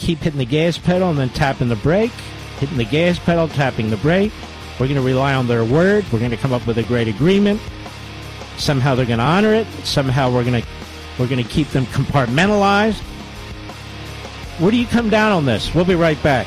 keep hitting the gas pedal and then tapping the brake, hitting the gas pedal, tapping the brake. We're going to rely on their word. We're going to come up with a great agreement. Somehow they're going to honor it. Somehow we're going to keep them compartmentalized. Where do you come down on this? We'll be right back.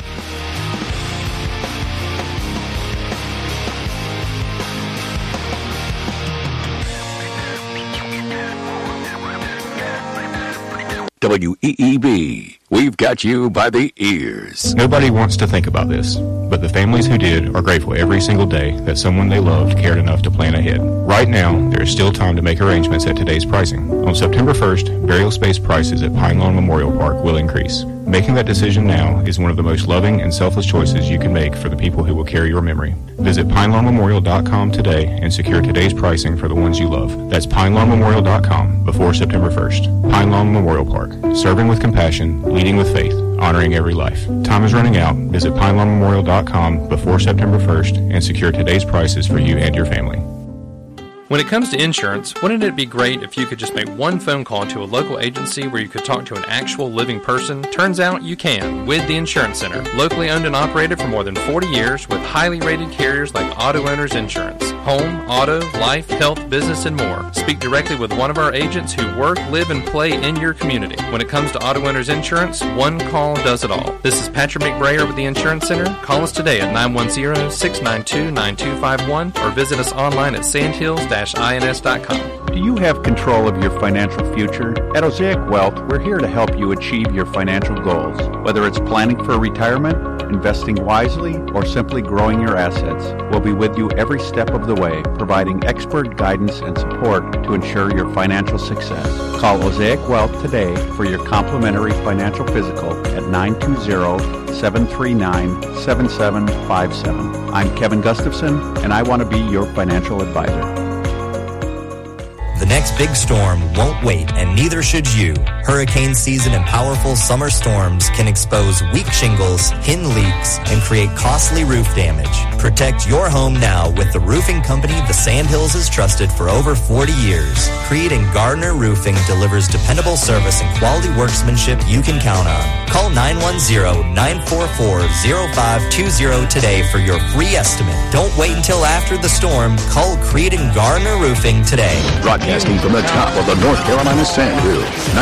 WEEB, we've got you by the ears. Nobody wants to think about this, but the families who did are grateful every single day that someone they loved cared enough to plan ahead. Right now, there is still time to make arrangements at today's pricing. On September 1st, burial space prices at Pine Lawn Memorial Park will increase. Making that decision now is one of the most loving and selfless choices you can make for the people who will carry your memory. Visit PinelawnMemorial.com today and secure today's pricing for the ones you love. That's PinelawnMemorial.com before September 1st. Pine Lawn Memorial Park. Serving with compassion, leading with faith, honoring every life. Time is running out. Visit PinelawnMemorial.com before September 1st and secure today's prices for you and your family. When it comes to insurance, wouldn't it be great if you could just make one phone call to a local agency where you could talk to an actual living person? Turns out you can with the Insurance Center. Locally owned and operated for more than 40 years with highly rated carriers like Auto Owners Insurance. Home, auto, life, health, business, and more. Speak directly with one of our agents who work, live, and play in your community. When it comes to Auto Owners Insurance, one call does it all. This is Patrick McBrayer with the Insurance Center. Call us today at 910-692-9251 or visit us online at sandhills-ins.com. Do you have control of your financial future? At Osaic Wealth, we're here to help you achieve your financial goals. Whether it's planning for retirement, investing wisely, or simply growing your assets, we'll be with you every step of the way, providing expert guidance and support to ensure your financial success. Call Osaic Wealth today for your complimentary financial physical at 920-739-7757. I'm Kevin Gustafson, and I want to be your financial advisor. The next big storm won't wait, and neither should you. Hurricane season and powerful summer storms can expose weak shingles, hin leaks, and create costly roof damage. Protect your home now with the roofing company the Sandhills has trusted for over 40 years. Creed and Gardner Roofing delivers dependable service and quality workmanship you can count on. Call 910-944-0520 today for your free estimate. Don't wait until after the storm. Call Creed and Gardner Roofing today. Broadcasting from the top of the North Carolina Sand Dunes,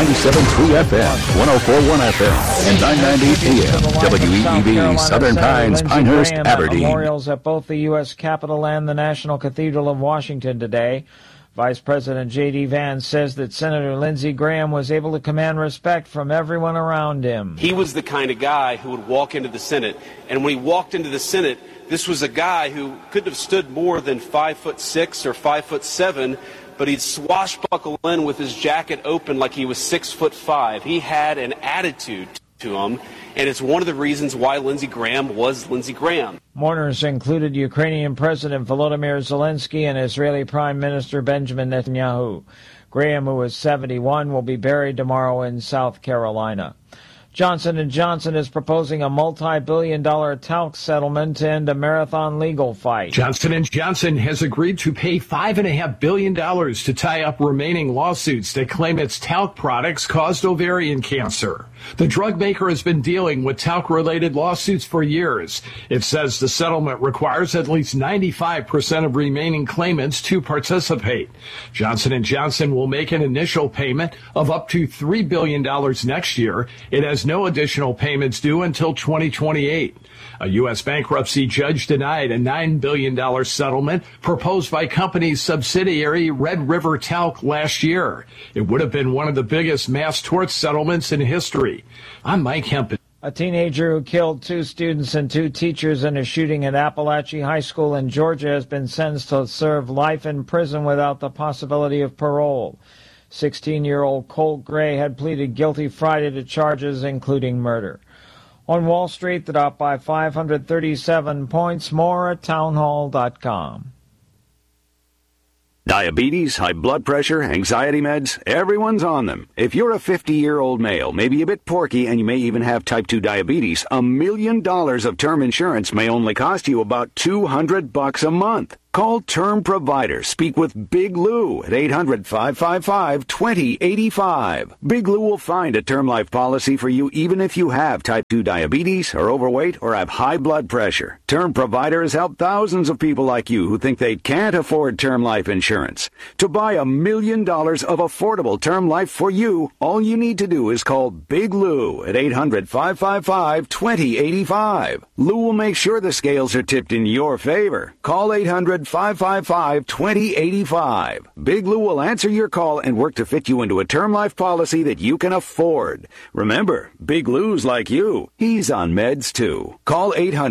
97.3 FM, 104.1 FM, and 990 AM, WEEB, Southern Pines, Pinehurst, Aberdeen. Memorials at both the U.S. Capitol and the National Cathedral of Washington today. Vice President J.D. Vance says that Senator Lindsey Graham was able to command respect from everyone around him. He was the kind of guy who would walk into the Senate, and when he walked into the Senate, this was a guy who couldn't have stood more than 5'6" or 5'7", but he'd swashbuckle in with his jacket open like he was 6'5". He had an attitude to him, and it's one of the reasons why Lindsey Graham was Lindsey Graham. Mourners included Ukrainian President Volodymyr Zelensky and Israeli Prime Minister Benjamin Netanyahu. Graham, who is 71, will be buried tomorrow in South Carolina. Johnson & Johnson is proposing a multi-billion-dollar talc settlement to end a marathon legal fight. Johnson & Johnson has agreed to pay $5.5 billion to tie up remaining lawsuits that claim its talc products caused ovarian cancer. The drug maker has been dealing with talc-related lawsuits for years. It says the settlement requires at least 95% of remaining claimants to participate. Johnson & Johnson will make an initial payment of up to $3 billion next year. It has no additional payments due until 2028. A U.S. bankruptcy judge denied a $9 billion settlement proposed by company's subsidiary Red River Talc last year. It would have been one of the biggest mass tort settlements in history. I'm Mike Hempel. A teenager who killed 2 students and 2 teachers in a shooting at Appalachia High School in Georgia has been sentenced to serve life in prison without the possibility of parole. 16-year-old Colt Gray had pleaded guilty Friday to charges including murder. On Wall Street, the Dow by 537 points. More at townhall.com. Diabetes, high blood pressure, anxiety meds, everyone's on them. If you're a 50-year-old male, maybe a bit porky, and you may even have type 2 diabetes, $1 million of term insurance may only cost you about $200 a month. Call Term Provider. Speak with Big Lou at 800-555-2085. Big Lou will find a term life policy for you even if you have type 2 diabetes, are overweight, or have high blood pressure. Term Provider has helped thousands of people like you who think they can't afford term life insurance. To buy $1 million of affordable term life for you, all you need to do is call Big Lou at 800-555-2085. Lou will make sure the scales are tipped in your favor. Call 800-555-2085. Big Lou will answer your call and work to fit you into a term life policy that you can afford. Remember, Big Lou's like you. He's on meds too. Call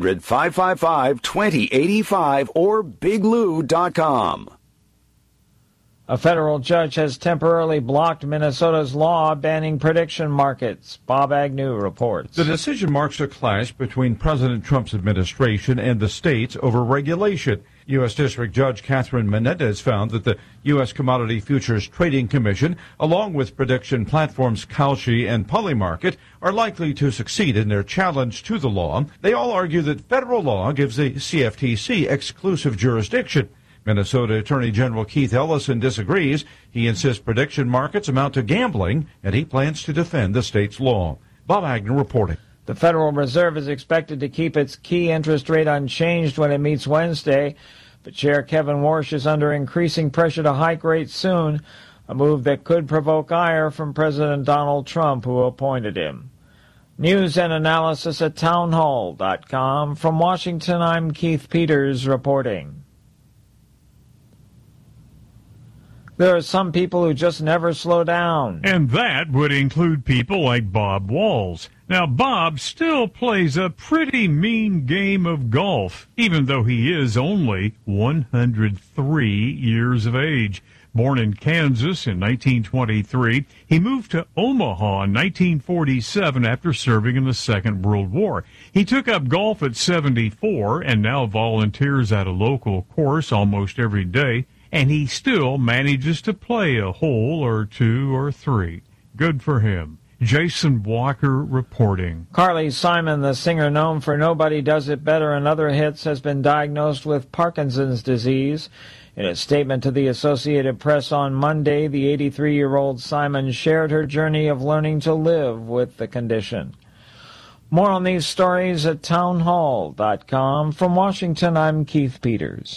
800-555-2085 or biglou.com. A federal judge has temporarily blocked Minnesota's law banning prediction markets. Bob Agnew reports. The decision marks a clash between President Trump's administration and the states over regulation. U.S. District Judge Catherine Menendez found that the U.S. Commodity Futures Trading Commission, along with prediction platforms Kalshi and Polymarket, are likely to succeed in their challenge to the law. They all argue that federal law gives the CFTC exclusive jurisdiction. Minnesota Attorney General Keith Ellison disagrees. He insists prediction markets amount to gambling, and he plans to defend the state's law. Bob Agnew reporting. The Federal Reserve is expected to keep its key interest rate unchanged when it meets Wednesday, but Chair Kevin Warsh is under increasing pressure to hike rates soon, a move that could provoke ire from President Donald Trump, who appointed him. News and analysis at townhall.com. From Washington, I'm Keith Peters reporting. There are some people who just never slow down. And that would include people like Bob Walls. Now, Bob still plays a pretty mean game of golf, even though he is only 103 years of age. Born in Kansas in 1923, he moved to Omaha in 1947 after serving in the Second World War. He took up golf at 74 and now volunteers at a local course almost every day. And he still manages to play a hole or two or three. Good for him. Jason Walker reporting. Carly Simon, the singer known for Nobody Does It Better and other hits, has been diagnosed with Parkinson's disease. In a statement to the Associated Press on Monday, the 83-year-old Simon shared her journey of learning to live with the condition. More on these stories at townhall.com. From Washington, I'm Keith Peters.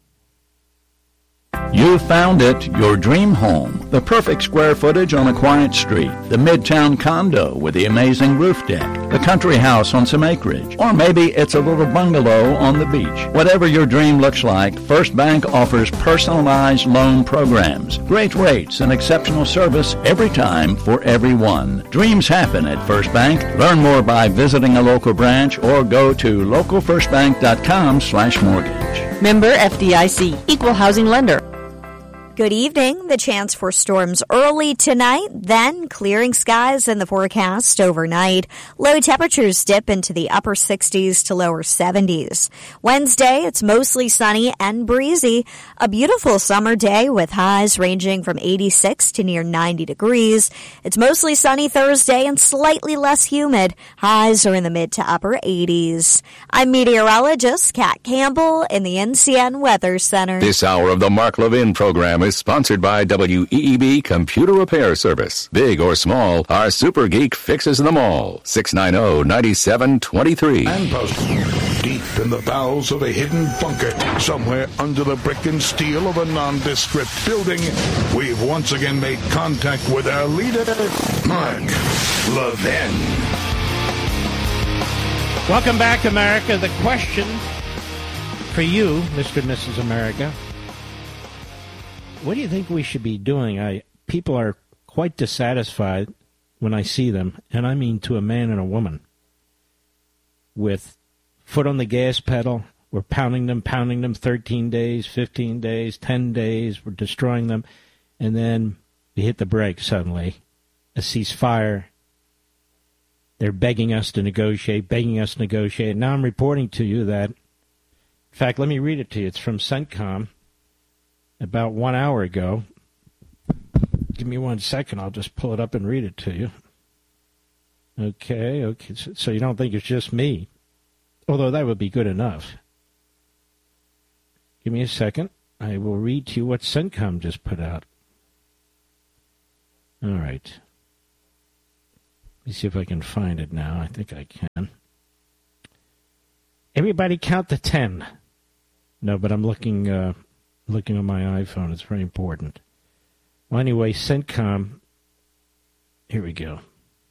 You found it, your dream home. The perfect square footage on a quiet street. The midtown condo with the amazing roof deck. The country house on some acreage. Or maybe it's a little bungalow on the beach. Whatever your dream looks like, First Bank offers personalized loan programs. Great rates and exceptional service every time for everyone. Dreams happen at First Bank. Learn more by visiting a local branch or go to localfirstbank.com/mortgage. Member FDIC, Equal Housing Lender. Good evening. The chance for storms early tonight, then clearing skies in the forecast overnight. Low temperatures dip into the upper 60s to lower 70s. Wednesday, it's mostly sunny and breezy. A beautiful summer day with highs ranging from 86 to near 90 degrees. It's mostly sunny Thursday and slightly less humid. Highs are in the mid to upper 80s. I'm meteorologist Kat Campbell in the NCN Weather Center. This hour of the Mark Levin program is sponsored by WEEB Computer Repair Service. Big or small, our super geek fixes them all. 690-9723. And post deep in the bowels of a hidden bunker, somewhere under the brick and steel of a nondescript building, we've once again made contact with our leader, Mark Levin. Welcome back, America. The question for you, Mr. and Mrs. America, what do you think we should be doing? People are quite dissatisfied when I see them, and I mean to a man and a woman, with foot on the gas pedal. We're pounding them 13 days, 15 days, 10 days. We're destroying them. And then we hit the brakes suddenly. A ceasefire. They're begging us to negotiate. Now I'm reporting to you that, in fact, let me read it to you. It's from CENTCOM. About 1 hour ago. Give me 1 second. I'll just pull it up and read it to you. Okay. So you don't think it's just me, although that would be good enough. Give me a second. I will read to you what CENTCOM just put out. All right. Let me see if I can find it now. I think I can. Everybody count to 10. No, but I'm looking on my iPhone. It's very important. Well, anyway, CENTCOM. Here we go.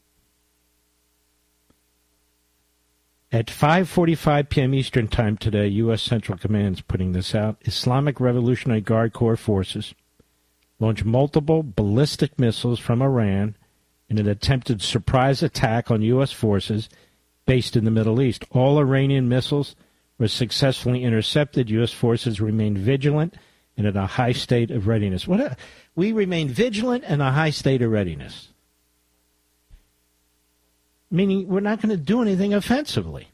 At 5:45 p.m. Eastern Time today, U.S. Central Command is putting this out. Islamic Revolutionary Guard Corps forces launched multiple ballistic missiles from Iran in an attempted surprise attack on U.S. forces based in the Middle East. All Iranian missiles were successfully intercepted. U.S. forces remain vigilant and in a high state of readiness. We remain vigilant and a high state of readiness. Meaning we're not going to do anything offensively.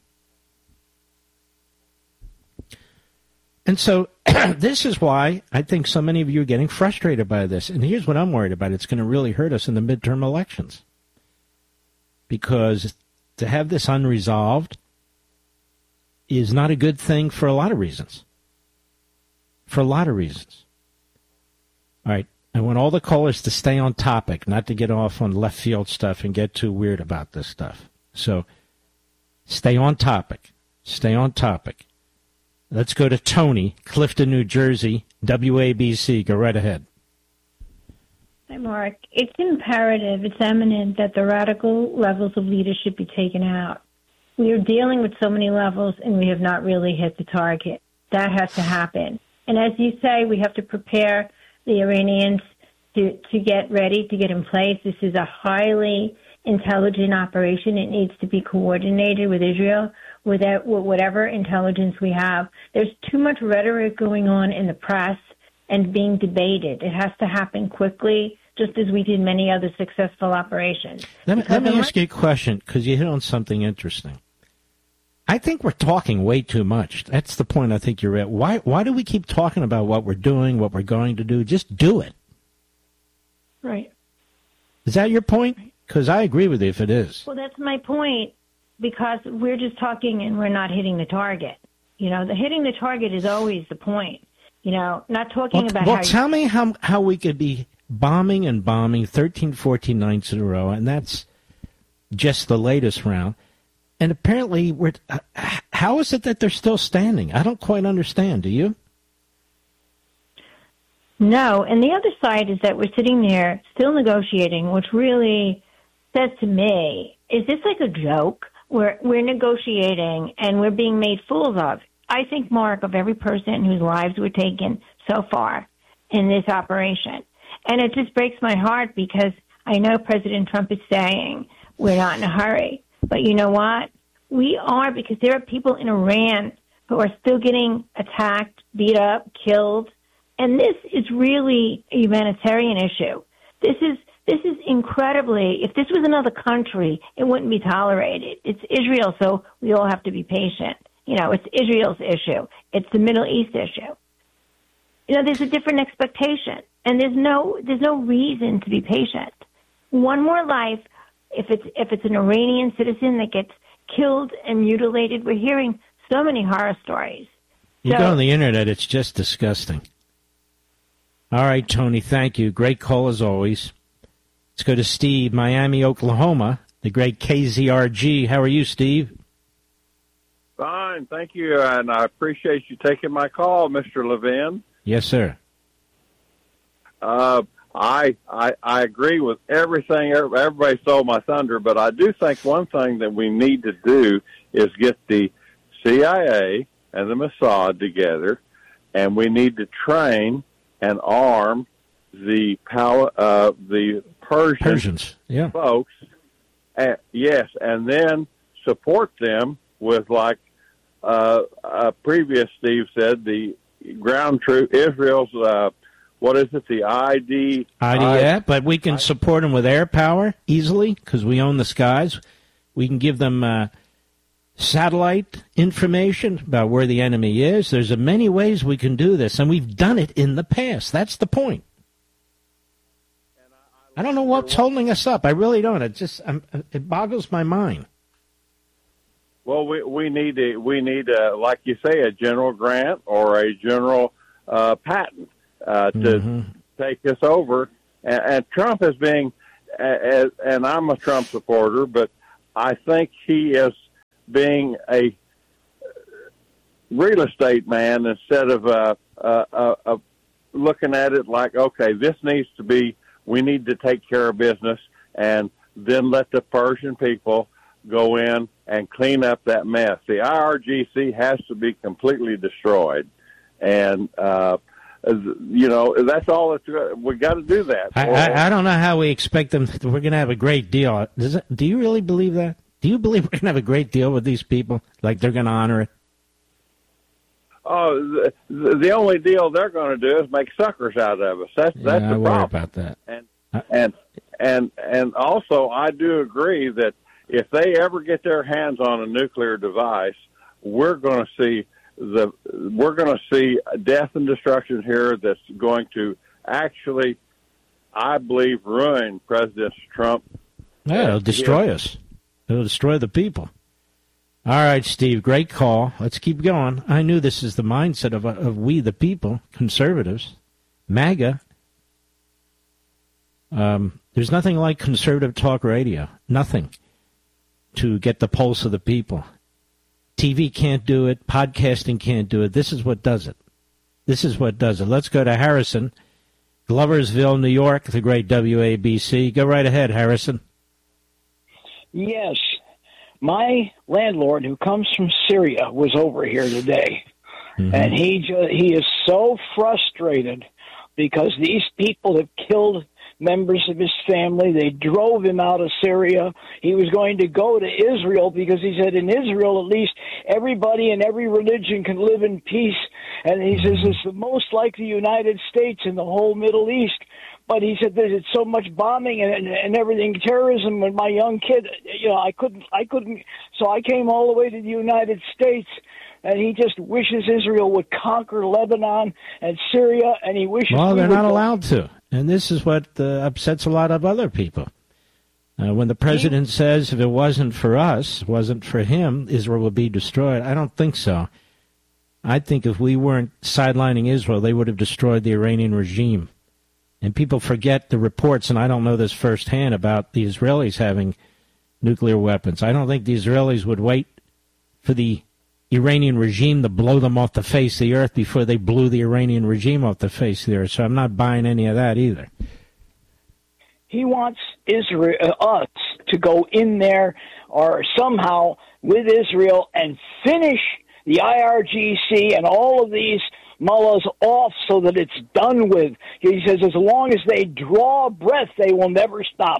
And so this is why I think so many of you are getting frustrated by this. And here's what I'm worried about. It's going to really hurt us in the midterm elections. Because to have this unresolved is not a good thing for a lot of reasons. For a lot of reasons. All right. I want all the callers to stay on topic, not to get off on left field stuff and get too weird about this stuff. So stay on topic. Stay on topic. Let's go to Tony, Clifton, New Jersey, WABC. Go right ahead. Hi, Mark. It's imperative, it's eminent that the radical levels of leadership be taken out. We are dealing with so many levels, and we have not really hit the target. That has to happen. And as you say, we have to prepare the Iranians to get ready, to get in place. This is a highly intelligent operation. It needs to be coordinated with Israel, with whatever intelligence we have. There's too much rhetoric going on in the press and being debated. It has to happen quickly, just as we did many other successful operations. Let me ask you a question, because you hit on something interesting. I think we're talking way too much. That's the point I think you're at. Why do we keep talking about what we're doing, what we're going to do? Just do it. Right. Is that your point? Because I agree with you if it is. Well, that's my point, because we're just talking and we're not hitting the target. You know, the hitting the target is always the point. You know, not talking about Well, tell me how we could be bombing 13, 14 nights in a row, and that's just the latest round. And apparently, how is it that they're still standing? I don't quite understand. Do you? No. And the other side is that we're sitting there still negotiating, which really says to me, is this like a joke? We're negotiating and we're being made fools of. I think, Mark, of every person whose lives were taken so far in this operation. And it just breaks my heart, because I know President Trump is saying we're not in a hurry. But you know what? We are, because there are people in Iran who are still getting attacked, beat up, killed. And this is really a humanitarian issue. This is incredibly, if this was another country, it wouldn't be tolerated. It's Israel, so we all have to be patient. You know, it's Israel's issue. It's the Middle East issue. You know, there's a different expectation, and there's no reason to be patient. One more life. If it's an Iranian citizen that gets killed and mutilated, we're hearing so many horror stories. You go on the internet, it's just disgusting. All right, Tony, thank you. Great call as always. Let's go to Steve, Miami, Oklahoma, the great KZRG. How are you, Steve? Fine, thank you, and I appreciate you taking my call, Mr. Levin. Yes, sir. I agree with everything. Everybody stole my thunder, but I do think one thing that we need to do is get the CIA and the Mossad together, and we need to train and arm the Persians folks. Yes, and then support them with, like previous Steve said, the ground troop, Israel's. What is it? The IDF, but we can support them with air power easily because we own the skies. We can give them satellite information about where the enemy is. There's many ways we can do this, and we've done it in the past. That's the point. I don't know what's holding us up. I really don't. It boggles my mind. Well, we need like you say, a general grant or a general patent to take this over. And Trump is being, and I'm a Trump supporter, but I think he is being a real estate man instead of looking at it like, okay, this needs to be, we need to take care of business, and then let the Persian people go in and clean up that mess. The IRGC has to be completely destroyed. And, that's all we got to do that. I don't know how we expect them. We're going to have a great deal. Do you really believe that? Do you believe we're going to have a great deal with these people? Like they're going to honor it? Oh, the only deal they're going to do is make suckers out of us. That's the problem. I worry about that. And also, I do agree that if they ever get their hands on a nuclear device, we're going to see death and destruction here that's going to actually, I believe, ruin President Trump. Yeah, it'll destroy us. It'll destroy the people. All right, Steve, great call. Let's keep going. I knew this is the mindset of we the people, conservatives, MAGA. There's nothing like conservative talk radio. Nothing to get the pulse of the people. TV can't do it. Podcasting can't do it. This is what does it. This is what does it. Let's go to Harrison, Gloversville, New York, the great WABC. Go right ahead, Harrison. Yes. My landlord, who comes from Syria, was over here today, and he is so frustrated because these people have killed members of his family. They drove him out of Syria. He was going to go to Israel because he said in Israel at least everybody and every religion can live in peace, and he says it's the most like the United States in the whole Middle East. But he said there's so much bombing and everything, terrorism. When my young kid, I couldn't. So I came all the way to the United States, and he just wishes Israel would conquer Lebanon and Syria, and he wishes. Well, they're not allowed to, and this is what upsets a lot of other people. When the president says if it wasn't for us, wasn't for him, Israel would be destroyed. I don't think so. I think if we weren't sidelining Israel, they would have destroyed the Iranian regime. And people forget the reports, and I don't know this firsthand, about the Israelis having nuclear weapons. I don't think the Israelis would wait for the Iranian regime to blow them off the face of the earth before they blew the Iranian regime off the face of the earth. So I'm not buying any of that either. He wants us to go in there or somehow with Israel and finish the IRGC and all of these mullahs off so that it's done with. He says as long as they draw breath, they will never stop.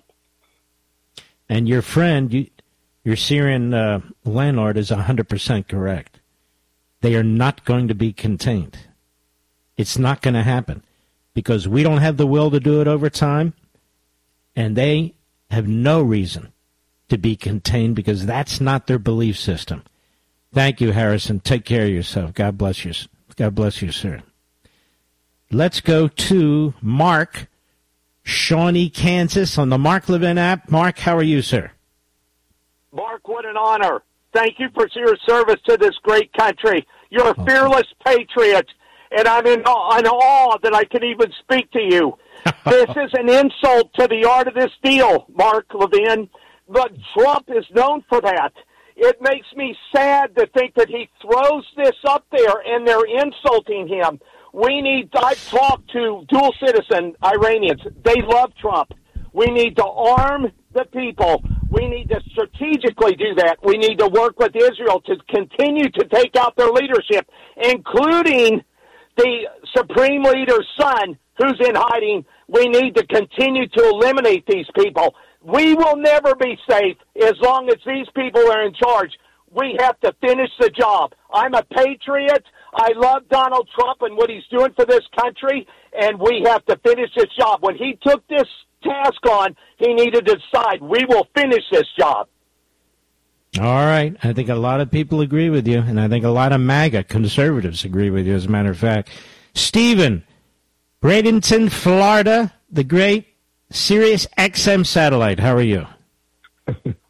And your friend, your Syrian landlord is 100% correct. They are not going to be contained. It's not going to happen because we don't have the will to do it over time, and they have no reason to be contained because that's not their belief system. Thank you, Harrison. Take care of yourself. God bless you. God bless you, sir. Let's go to Mark, Shawnee, Kansas, on the Mark Levin app. Mark, how are you, sir? Mark, what an honor. Thank you for your service to this great country. You're a fearless patriot, and I'm in awe that I can even speak to you. This is an insult to the art of this deal, Mark Levin, but Trump is known for that. It makes me sad to think that he throws this up there and they're insulting him. I've talked to dual citizen Iranians. They love Trump. We need to arm the people. We need to strategically do that. We need to work with Israel to continue to take out their leadership, including the Supreme Leader's son, who's in hiding. We need to continue to eliminate these people. We will never be safe as long as these people are in charge. We have to finish the job. I'm a patriot. I love Donald Trump and what he's doing for this country, and we have to finish this job. When he took this task on, he needed to decide, we will finish this job. All right. I think a lot of people agree with you, and I think a lot of MAGA conservatives agree with you, as a matter of fact. Stephen, Bradenton, Florida, the great Sirius XM satellite. How are you?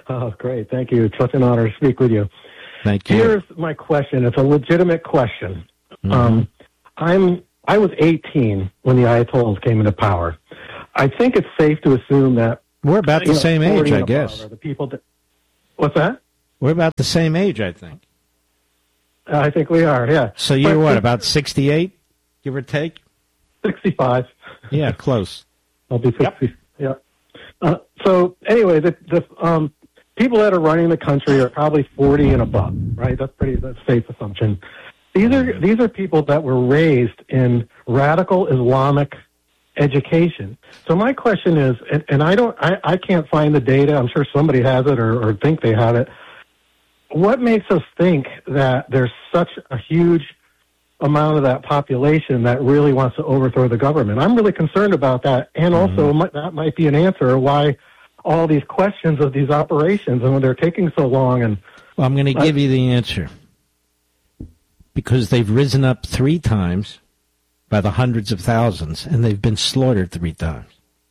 Oh, great. Thank you. It's such an honor to speak with you. Thank you. Here's my question. It's a legitimate question. Mm-hmm. I was 18 when the Ayatollahs came into power. I think it's safe to assume that we're about the same age, I guess. The people that, what's that? We're about the same age, I think. I think we are, yeah. So you're what, about 68, give or take? 65. Yeah, close. I'll be 60. Yep. Yeah. So anyway, the people that are running the country are probably 40 and above, right? That's a safe assumption. These are people that were raised in radical Islamic education. So my question is, and I can't find the data. I'm sure somebody has it or think they have it. What makes us think that there's such a huge amount of that population that really wants to overthrow the government? I'm really concerned about that, and also that might be an answer why all these questions of these operations and when they're taking so long. And well, I'm going to give you the answer. Because they've risen up 3 times by the hundreds of thousands, and they've been slaughtered 3 times.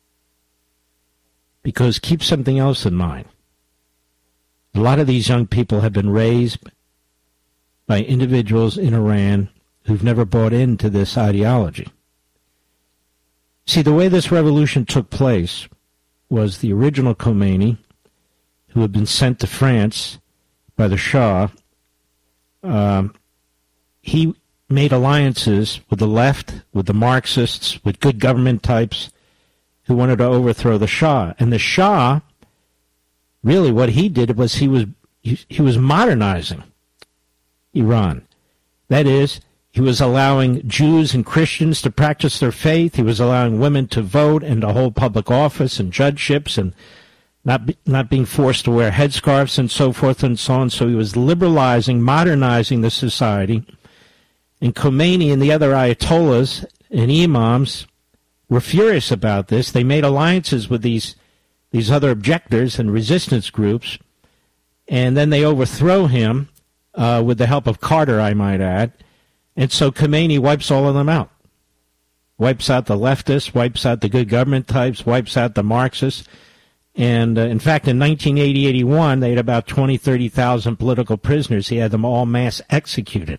Because keep something else in mind. A lot of these young people have been raised by individuals in Iran who've never bought into this ideology. See, the way this revolution took place was the original Khomeini, who had been sent to France by the Shah, he made alliances with the left, with the Marxists, with good government types who wanted to overthrow the Shah. And the Shah, really what he did was he was modernizing Iran. That is, he was allowing Jews and Christians to practice their faith. He was allowing women to vote and to hold public office and judgeships and not being forced to wear headscarves and so forth and so on. So he was liberalizing, modernizing the society. And Khomeini and the other Ayatollahs and imams were furious about this. They made alliances with these other objectors and resistance groups, and then they overthrow him with the help of Carter, I might add. And so Khomeini wipes all of them out. Wipes out the leftists, wipes out the good government types, wipes out the Marxists. And, in fact, in 1980-81, they had about 30,000 political prisoners. He had them all mass executed.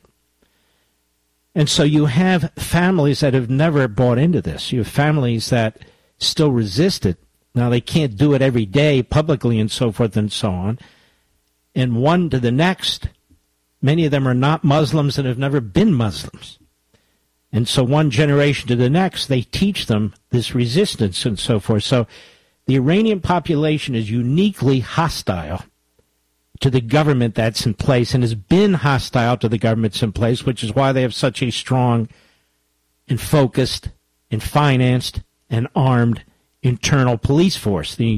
And so you have families that have never bought into this. You have families that still resist it. Now, they can't do it every day publicly and so forth and so on. And one to the next, many of them are not Muslims and have never been Muslims. And so one generation to the next, they teach them this resistance and so forth. So the Iranian population is uniquely hostile to the government that's in place and has been hostile to the governments in place, which is why they have such a strong and focused and financed and armed internal police force, the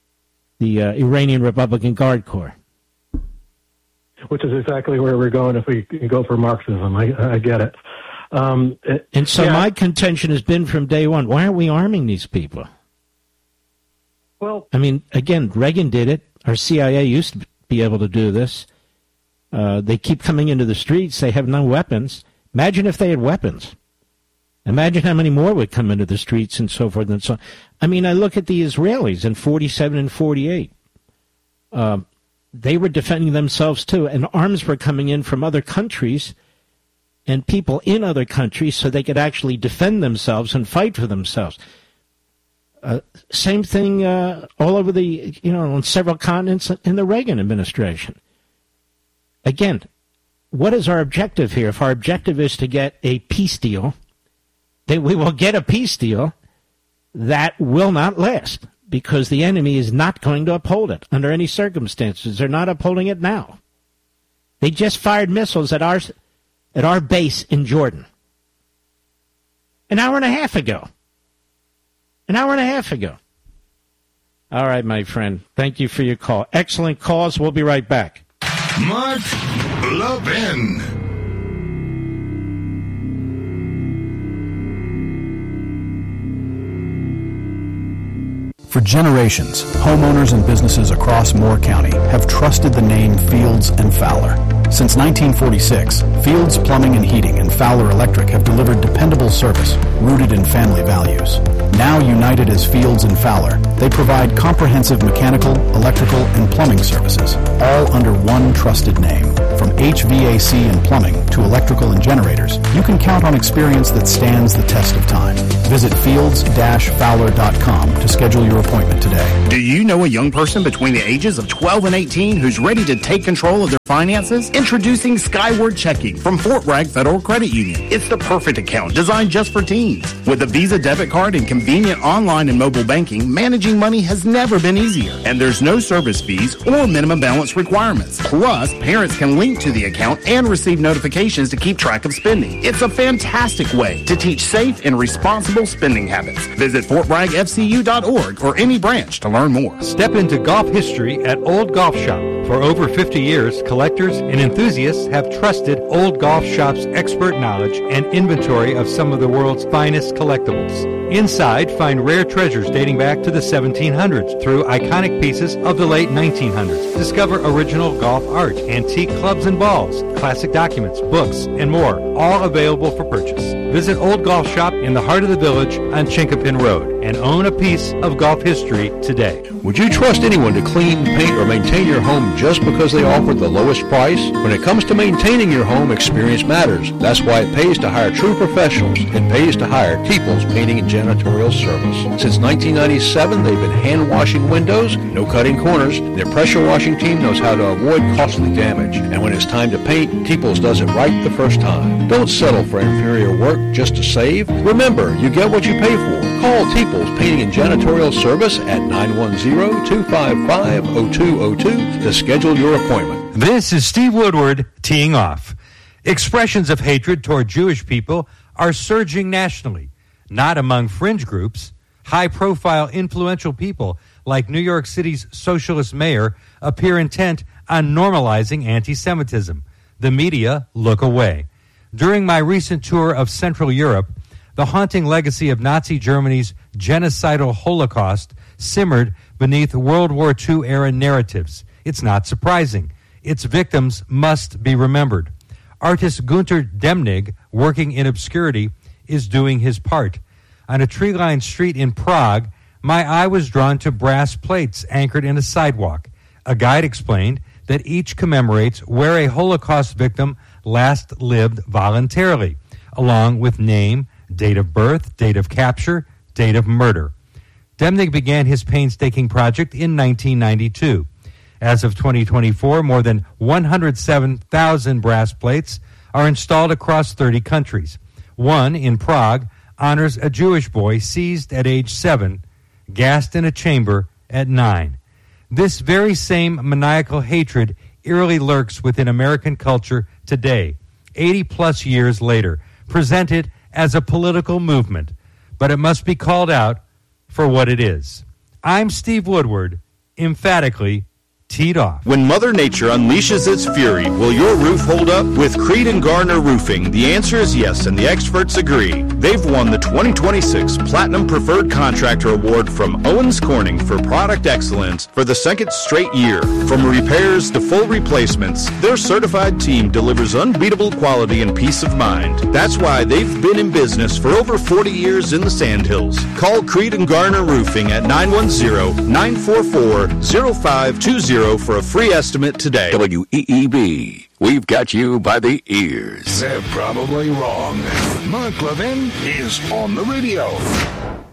Iranian Republican Guard Corps. Which is exactly where we're going if we go for Marxism. I get it. And so my contention has been from day one, why aren't we arming these people? Well, I mean, again, Reagan did it. Our CIA used to be able to do this. They keep coming into the streets. They have no weapons. Imagine if they had weapons. Imagine how many more would come into the streets and so forth and so on. I mean, I look at the Israelis in 47 and 48. They were defending themselves too, and arms were coming in from other countries and people in other countries so they could actually defend themselves and fight for themselves. Same thing all over on several continents in the Reagan administration. Again, what is our objective here? If our objective is to get a peace deal, then we will get a peace deal that will not last because the enemy is not going to uphold it under any circumstances. They're not upholding it now. They just fired missiles at our base in Jordan an hour and a half ago. An hour and a half ago. All right, my friend. Thank you for your call. Excellent calls. We'll be right back. Mark Levin. For generations, homeowners and businesses across Moore County have trusted the name Fields and Fowler. Since 1946, Fields Plumbing and Heating and Fowler Electric have delivered dependable service rooted in family values. Now united as Fields and Fowler, they provide comprehensive mechanical, electrical, and plumbing services, all under one trusted name. From HVAC and plumbing to electrical and generators, you can count on experience that stands the test of time. Visit fields-fowler.com to schedule your appointment today. Do you know a young person between the ages of 12 and 18 who's ready to take control of their finances? Introducing Skyward Checking from Fort Bragg Federal Credit Union. It's the perfect account designed just for teens. With a Visa debit card and convenient online and mobile banking, managing money has never been easier. And there's no service fees or minimum balance requirements. Plus, parents can link to the account and receive notifications to keep track of spending. It's a fantastic way to teach safe and responsible spending habits. Visit FortBraggFCU.org or any branch to learn more. Step into golf history at Old Golf Shop. For over 50 years, collectors and enthusiasts have trusted Old Golf Shop's expert knowledge and inventory of some of the world's finest collectibles. Inside, find rare treasures dating back to the 1700s through iconic pieces of the late 1900s. Discover original golf art, antique clubs and balls, classic documents, books, and more, all available for purchase. Visit Old Golf Shop in the heart of the village on Chinkapin Road and own a piece of golf history today. Would you trust anyone to clean, paint, or maintain your home just because they offer the lowest price? When it comes to maintaining your home, experience matters. That's why it pays to hire true professionals. It pays to hire Peoples Painting and Janitorial Service. Since 1997, they've been hand-washing windows, no cutting corners. Their pressure washing team knows how to avoid costly damage. And when it's time to paint, Peoples does it right the first time. Don't settle for inferior work just to save. Remember, you get what you pay for. Call Peoples Painting and Janitorial Service at 910-255-0202 to schedule your appointment. This is Steve Woodward teeing off. Expressions of hatred toward Jewish people are surging nationally, not among fringe groups. High-profile, influential people like New York City's socialist mayor appear intent on normalizing anti-Semitism. The media look away. During my recent tour of Central Europe, the haunting legacy of Nazi Germany's genocidal Holocaust simmered beneath World War II-era narratives. It's not surprising. Its victims must be remembered. Artist Gunter Demnig, working in obscurity, is doing his part. On a tree-lined street in Prague, my eye was drawn to brass plates anchored in a sidewalk. A guide explained that each commemorates where a Holocaust victim last lived voluntarily, along with name, date of birth, date of capture, date of murder. Demnig began his painstaking project in 1992. As of 2024, more than 107,000 brass plates are installed across 30 countries. One in Prague honors a Jewish boy seized at age 7, gassed in a chamber at 9. This very same maniacal hatred eerily lurks within American culture today, 80-plus years later, presented as a political movement, but it must be called out for what it is. I'm Steve Woodward, emphatically teed off. When Mother Nature unleashes its fury, will your roof hold up? With Creed & Gardner Roofing, the answer is yes, and the experts agree. They've won the 2026 Platinum Preferred Contractor Award from Owens Corning for product excellence for the second straight year. From repairs to full replacements, their certified team delivers unbeatable quality and peace of mind. That's why they've been in business for over 40 years in the Sandhills. Call Creed & Gardner Roofing at 910-944-0520 for a free estimate today. WEEB. We've got you by the ears. They're probably wrong. Mark Levin is on the radio.